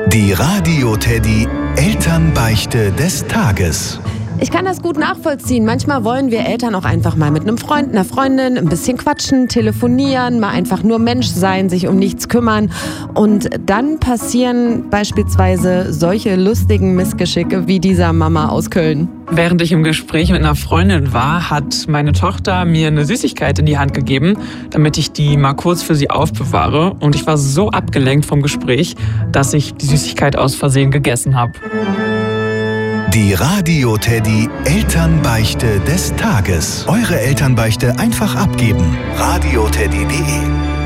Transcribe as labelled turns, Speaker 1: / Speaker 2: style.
Speaker 1: Die Radio Teddy Elternbeichte des Tages.
Speaker 2: Ich kann das gut nachvollziehen. Manchmal wollen wir Eltern auch einfach mal mit einem Freund, einer Freundin ein bisschen quatschen, telefonieren, mal einfach nur Mensch sein, sich um nichts kümmern. Und dann passieren beispielsweise solche lustigen Missgeschicke wie dieser Mama aus Köln.
Speaker 3: Während ich im Gespräch mit einer Freundin war, hat meine Tochter mir eine Süßigkeit in die Hand gegeben, damit ich die mal kurz für sie aufbewahre. Und ich war so abgelenkt vom Gespräch, dass ich die Süßigkeit aus Versehen gegessen habe.
Speaker 1: Die Radio Teddy Elternbeichte des Tages. Eure Elternbeichte einfach abgeben. radioteddy.de